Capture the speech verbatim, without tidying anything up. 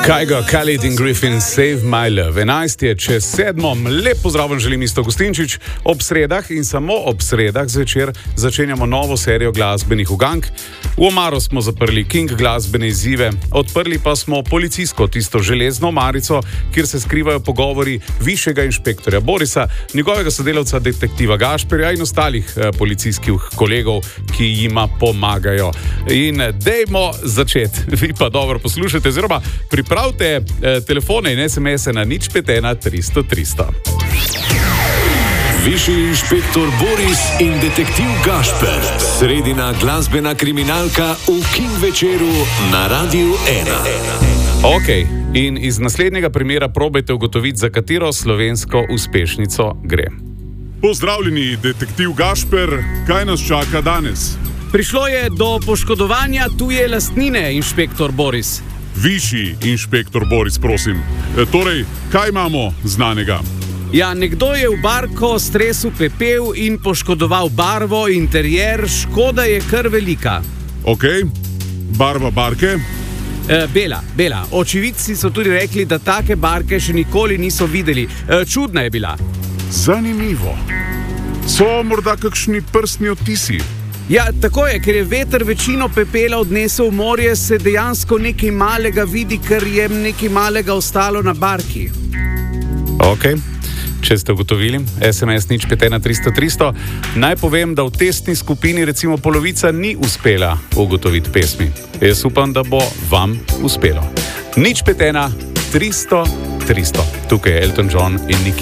Kygo, Khalid in Griffin, Save My Love. enajst je čez sedmo, lep pozdrav želim Isto Gostinčič. Ob sredah in samo ob sredah zvečer začenjamo novo serijo glasbenih ugank. V omaro smo zaprli King glasbene izzive, odprli pa smo policijsko, tisto železno omarico, kjer se skrivajo pogovori višjega inšpektorja Borisa, njegovega sodelavca detektiva Gašperja in ostalih eh, policijskih kolegov, ki jima pomagajo. In dejmo začeti. Vi pa dobro poslušajte, oziroma pripravite eh, telefone in es em ese na nič pet ena tristo tristo. Višji inšpektor Boris in detektiv Gašper. Sredina glasbena kriminalka v King večeru na Radiu ena. Ok, in iz naslednjega primera probajte ugotoviti, za katero slovensko uspešnico gre. Pozdravljeni, detektiv Gašper, kaj nas čaka danes? Prišlo je do poškodovanja tuje lastnine, inšpektor Boris. Višji inšpektor Boris, prosim. E, torej, kaj imamo znanega? Ja, nekdo je v barko stresel pepel in poškodoval barvo, interjer, škoda je kar velika. Ok, barva barke? E, bela, bela. Očividci so tudi rekli, da take barke še nikoli niso videli. E, čudna je bila. Zanimivo. So morda kakšni prstni odtisi? Ja, tako je, ker je veter večino pepela odnesel v morje, se dejansko nekaj malega vidi, ker je nekaj malega ostalo na barki. Ok, če ste ugotovili, es em es nič pet ena tristo tristo, naj povem, da v testni skupini recimo polovica ni uspela ugotoviti pesmi. Jaz upam, da bo vam uspelo. nič pet ena tristo tristo. Tukaj je Elton John in Nicki.